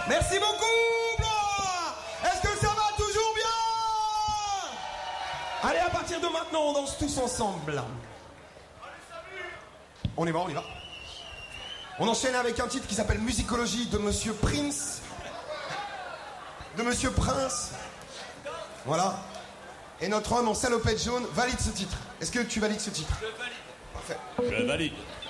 Merci beaucoup, Blois. Est-ce que ça va toujours bien? Allez, à partir de maintenant, on danse tous ensemble. On y va, on y va. On enchaîne avec un titre qui s'appelle Musicologie de Monsieur Prince. De Monsieur Prince. Voilà. Et notre homme en salopette jaune valide ce titre. Est-ce que tu valides ce titre? Je valide. Parfait. Je valide.